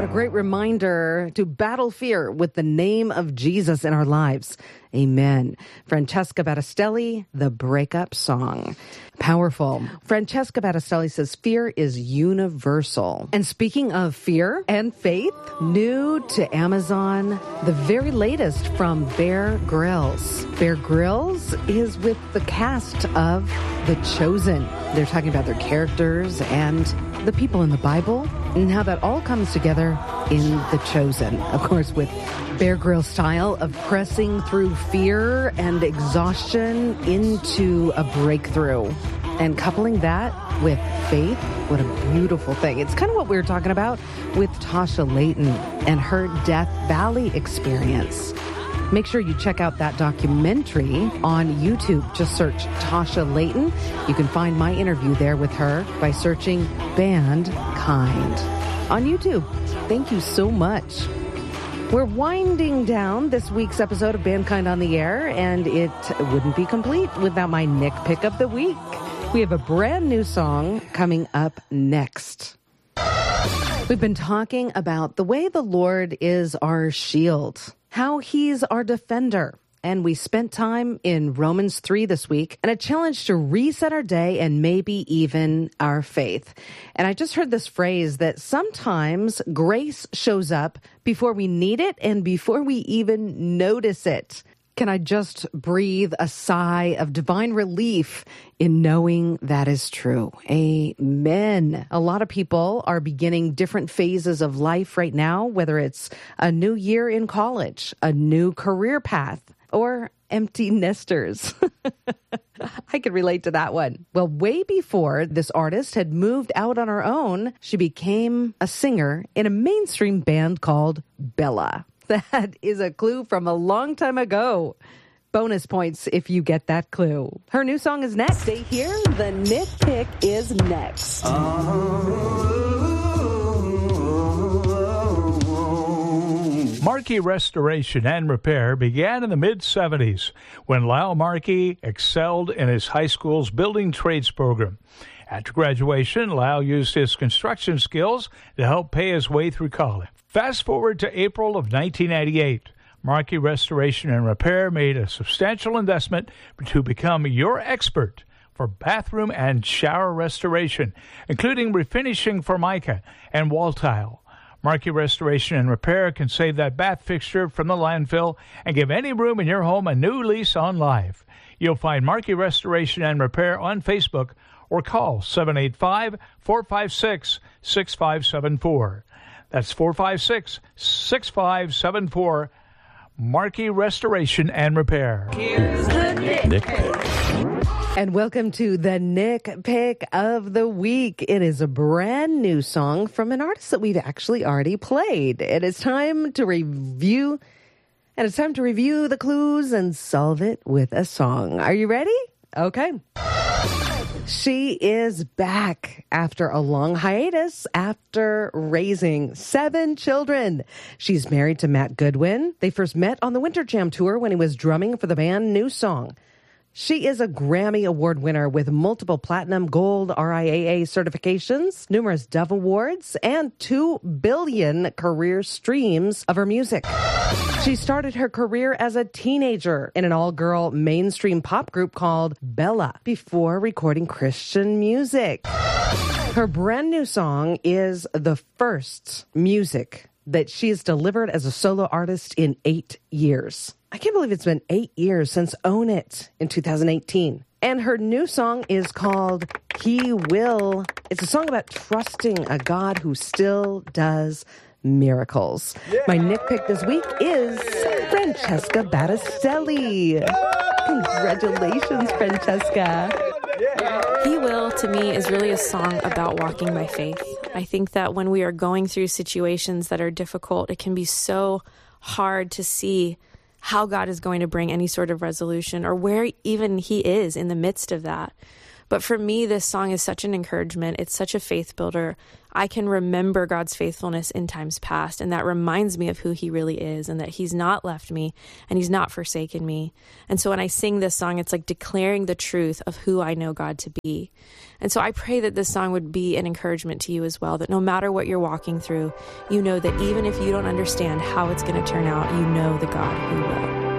great reminder to battle fear with the name of Jesus in our lives. Amen. Francesca Battistelli, The Breakup Song. Powerful. Francesca Battistelli says fear is universal. And speaking of fear and faith, new to Amazon, the very latest from Bear Grylls. Bear Grylls is with the cast of The Chosen. They're talking about their characters and the people in the Bible and how that all comes together in The Chosen. Of course, with Bear Grylls' style of pressing through fear and exhaustion into a breakthrough. And coupling that with faith, what a beautiful thing. It's kind of what we were talking about with Tasha Layton and her Death Valley experience. Make sure you check out that documentary on YouTube. Just search Tasha Layton. You can find my interview there with her by searching Band Kind on YouTube. Thank you so much. We're winding down this week's episode of Mankind on the Air, and it wouldn't be complete without my Nick Pick of the Week. We have a brand new song coming up next. We've been talking about the way the Lord is our shield, how he's our defender. And we spent time in Romans 3 this week and a challenge to reset our day and maybe even our faith. And I just heard this phrase that sometimes grace shows up before we need it and before we even notice it. Can I just breathe a sigh of divine relief in knowing that is true? Amen. A lot of people are beginning different phases of life right now, whether it's a new year in college, a new career path, or empty nesters. I could relate to that one. Well, way before this artist had moved out on her own, she became a singer in a mainstream band called Bella. That is a clue from a long time ago. Bonus points if you get that clue. Her new song is next. Stay here. The Nick Pick is next. Markey Restoration and Repair began in the mid-'70s when Lyle Markey excelled in his high school's building trades program. After graduation, Lyle used his construction skills to help pay his way through college. Fast forward to April of 1998. Markey Restoration and Repair made a substantial investment to become your expert for bathroom and shower restoration, including refinishing formica and wall tile. Markey Restoration and Repair can save that bath fixture from the landfill and give any room in your home a new lease on life. You'll find Markey Restoration and Repair on Facebook or call 785-456-6574. That's 456-6574. Markey Restoration and Repair. Here's the Nick Pick. And welcome to the Nick Pick of the Week. It is a brand new song from an artist that we've actually already played. And it's time to review the clues and solve it with a song. Are you ready? Okay. She is back after a long hiatus after raising 7 children. She's married to Matt Goodwin. They first met on the Winter Jam tour when he was drumming for the band New Song. She is a Grammy Award winner with multiple platinum, gold, RIAA certifications, numerous Dove Awards, and 2 billion career streams of her music. She started her career as a teenager in an all-girl mainstream pop group called Bella before recording Christian music. Her brand new song is the first music that she's delivered as a solo artist in 8 years. I can't believe it's been 8 years since Own It in 2018. And her new song is called He Will. It's a song about trusting a God who still does miracles. Yeah. My Nick Pick this week is Francesca Battistelli. Congratulations, Francesca. He Will, to me, is really a song about walking by faith. I think that when we are going through situations that are difficult, it can be so hard to see how God is going to bring any sort of resolution or where even he is in the midst of that. But for me, this song is such an encouragement. It's such a faith builder. I can remember God's faithfulness in times past, and that reminds me of who he really is and that he's not left me and he's not forsaken me. And so when I sing this song, it's like declaring the truth of who I know God to be. And so I pray that this song would be an encouragement to you as well, that no matter what you're walking through, you know that even if you don't understand how it's going to turn out, you know the God who will.